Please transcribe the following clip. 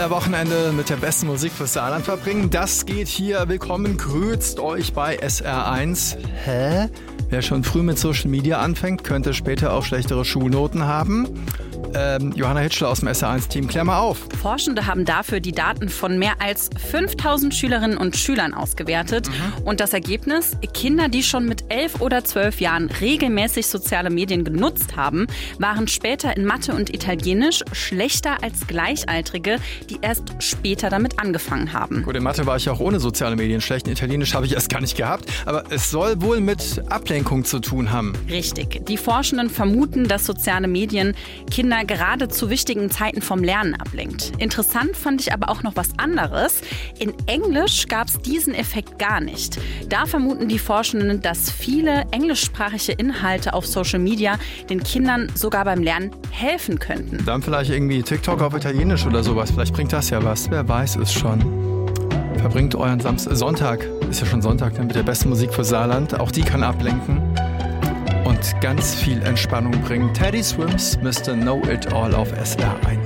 euer Wochenende mit der besten Musik fürs Saarland verbringen. Das geht hier. Willkommen grüßt euch bei SR1. Hä? Wer schon früh mit Social Media anfängt, könnte später auch schlechtere Schulnoten haben. Johanna Hitschler aus dem SR1-Team, klär mal auf. Forschende haben dafür die Daten von mehr als 5000 Schülerinnen und Schülern ausgewertet. Und das Ergebnis? Kinder, die schon mit 11 oder 12 Jahren regelmäßig soziale Medien genutzt haben, waren später in Mathe und Italienisch schlechter als Gleichaltrige, die erst später damit angefangen haben. Gut, in Mathe war ich auch ohne soziale Medien schlecht. In Italienisch habe ich erst gar nicht gehabt. Aber es soll wohl mit Ablenkung zu tun haben. Richtig. Die Forschenden vermuten, dass soziale Medien Kinder gerade zu wichtigen Zeiten vom Lernen ablenkt. Interessant fand ich aber auch noch was anderes. In Englisch gab es diesen Effekt gar nicht. Da vermuten die Forschenden, dass viele englischsprachige Inhalte auf Social Media den Kindern sogar beim Lernen helfen könnten. Dann vielleicht irgendwie TikTok auf Italienisch oder sowas. Vielleicht bringt das ja was. Wer weiß es schon. Verbringt euren Sonntag, ist ja schon Sonntag, mit der besten Musik für Saarland. Auch die kann ablenken und ganz viel Entspannung bringen. Teddy Swims, Mr. Know It All auf SR1.